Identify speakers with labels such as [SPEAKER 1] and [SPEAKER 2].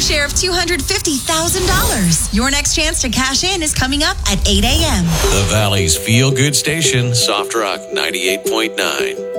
[SPEAKER 1] share of $250,000. Your next chance to cash in is coming up at 8 a.m.
[SPEAKER 2] The Valley's feel-good station, Soft Rock 98.9.